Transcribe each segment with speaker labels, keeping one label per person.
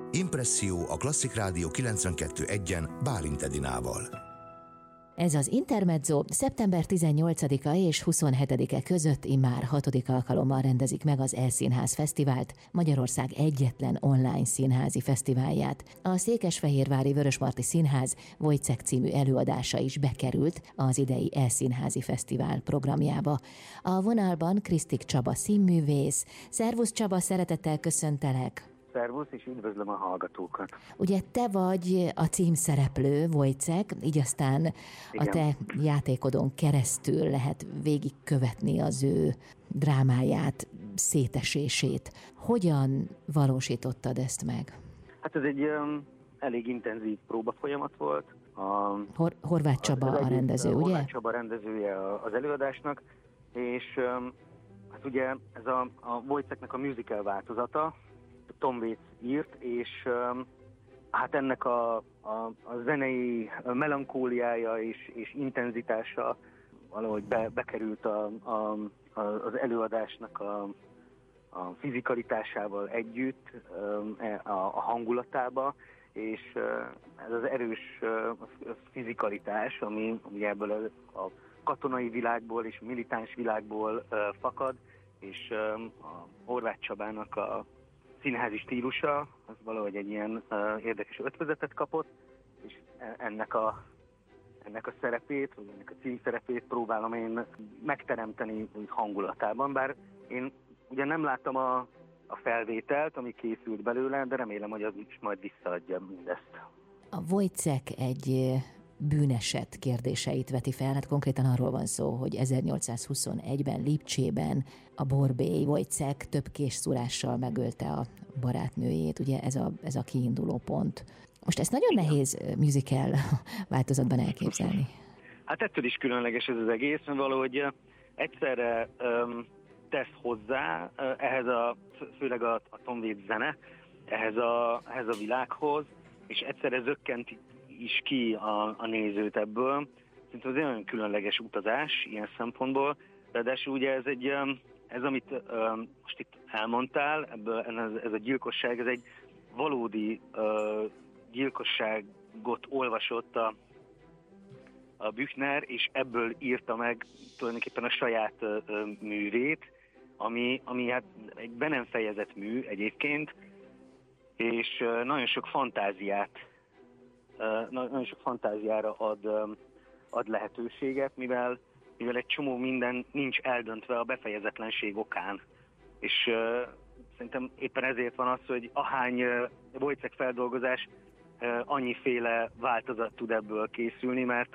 Speaker 1: Impresszió a Klasszik Rádió 92.1-en Bálint Edinával.
Speaker 2: Ez az Intermezzo szeptember 18-a és 27-e között immár 6. alkalommal rendezik meg az E-színház fesztivált, Magyarország egyetlen online színházi fesztiválját. A Székesfehérvári Vörösmarty Színház Wojciech című előadása is bekerült az idei E-színházi fesztivál programjába. A vonalban Krisztik Csaba színművész. Szervusz Csaba, szeretettel köszöntelek!
Speaker 3: Szervusz, és üdvözlöm a hallgatókat.
Speaker 2: Ugye te vagy a címszereplő, Wojciech, így aztán
Speaker 3: Igen.
Speaker 2: A te játékodon keresztül lehet végigkövetni az ő drámáját, szétesését. Hogyan valósítottad ezt meg?
Speaker 3: Hát ez egy elég intenzív próbafolyamat volt.
Speaker 2: Horváth Csaba a rendező, ugye?
Speaker 3: Horváth Csaba rendezője az előadásnak, és hát ugye ez a Wojciechnek a musical változata, Tom Waits írt, és hát ennek a zenei melankóliája és intenzitása valahogy bekerült az előadásnak a fizikalitásával együtt, a hangulatába, és ez az erős fizikalitás, ami ebből a katonai világból és militáns világból fakad, és a Horváth Csabának a színházi stílusa, az valahogy egy ilyen érdekes ötvözetet kapott, és ennek a szerepét, vagy ennek a címszerepét próbálom én megteremteni hangulatában, bár én ugye nem láttam a felvételt, ami készült belőle, de remélem, hogy az is majd visszaadja mindezt.
Speaker 2: A Wojciech egy bűneset kérdéseit veti fel, hát konkrétan arról van szó, hogy 1821-ben Lipcsében a borbély Wojciech több késszúrással megölte a barátnőjét, ugye ez a kiinduló pont. Most ezt nagyon nehéz musical változatban elképzelni.
Speaker 3: Hát ettől is különleges ez az egész, mert valahogy egyszerre tesz hozzá ehhez főleg a Tom Waits zene, ehhez a világhoz, és egyszerre zökkent is ki a nézőt ebből. Szerintem ez egy olyan különleges utazás ilyen szempontból, ráadásul ugye ez amit most itt elmondtál, ez a gyilkosság, ez egy valódi gyilkosságot olvasott a Büchner, és ebből írta meg tulajdonképpen a saját művét, ami hát egy be nem fejezett mű egyébként, és nagyon sok fantáziára ad lehetőséget, mivel egy csomó minden nincs eldöntve a befejezetlenség okán. És szerintem éppen ezért van az, hogy ahány Wojciech feldolgozás, annyiféle változat tud ebből készülni, mert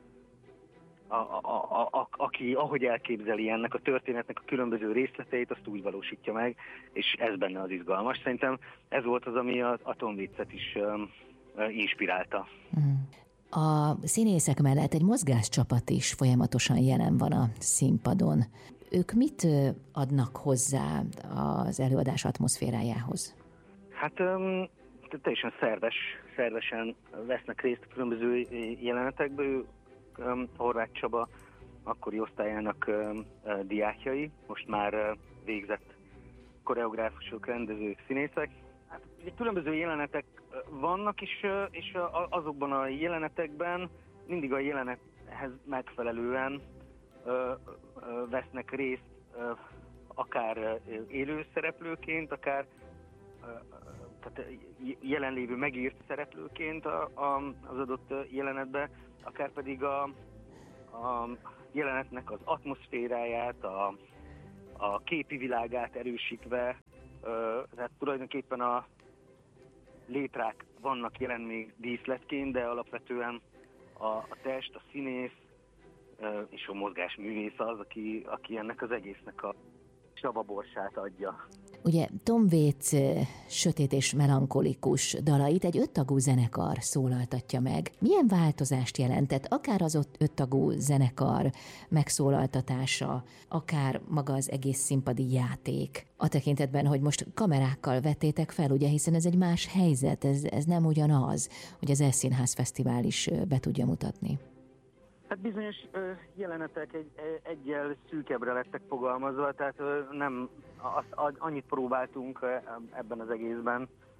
Speaker 3: aki ahogy elképzeli ennek a történetnek a különböző részleteit, azt úgy valósítja meg, és ez benne az izgalmas. Szerintem ez volt az, ami a Tom Waitset is inspirálta.
Speaker 2: A színészek mellett egy mozgáscsapat is folyamatosan jelen van a színpadon. Ők mit adnak hozzá az előadás atmoszférájához? Hát
Speaker 3: teljesen szervesen vesznek részt a különböző jelenetekből. Horváth Csaba akkori osztályának diákjai, most már végzett koreográfusok, rendezők, színészek. Hát, különböző jelenetek vannak, és azokban a jelenetekben mindig a jelenethez megfelelően vesznek részt akár élő szereplőként, akár tehát jelenlévő megírt szereplőként az adott jelenetbe, akár pedig a jelenetnek az atmoszféráját, a képi világát erősítve, tehát tulajdonképpen a létrák vannak jelen még díszletként, de alapvetően a test, a színész és a mozgásművész az, aki ennek az egésznek a savaborsát adja.
Speaker 2: Ugye Tom Waits sötét és melankolikus dalait egy 5 tagú zenekar szólaltatja meg. Milyen változást jelentett akár az 5 tagú zenekar megszólaltatása, akár maga az egész színpadi játék? A tekintetben, hogy most kamerákkal vettétek fel, ugye, hiszen ez egy más helyzet, ez nem ugyanaz, hogy az E-színház fesztivál is be tudja mutatni.
Speaker 3: Hát bizonyos jelenetek egyel szűkebbre lettek fogalmazva, tehát nem annyit próbáltunk ebben az egészben,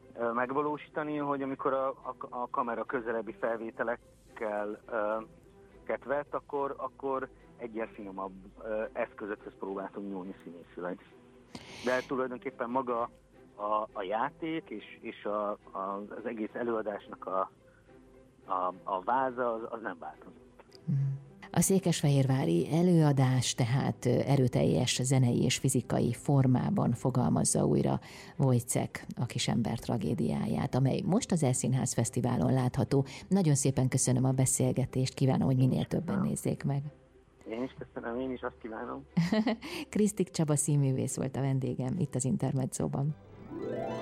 Speaker 3: megvalósítani, hogy amikor a kamera közelebbi felvételekkel vett, akkor egyen finomabb eszközökhöz próbáltunk nyúlni színészileg. De tulajdonképpen maga a játék és az egész előadásnak a váza az nem változott.
Speaker 2: A székesfehérvári előadás tehát erőteljes zenei és fizikai formában fogalmazza újra Wojciech, a Kisember tragédiáját, amely most az Elszínház Fesztiválon látható. Nagyon szépen köszönöm a beszélgetést, kívánom, hogy minél többen nézzék meg.
Speaker 3: Én is köszönöm, én is azt kívánom.
Speaker 2: Krisztik Csaba színművész volt a vendégem itt az Intermedzóban.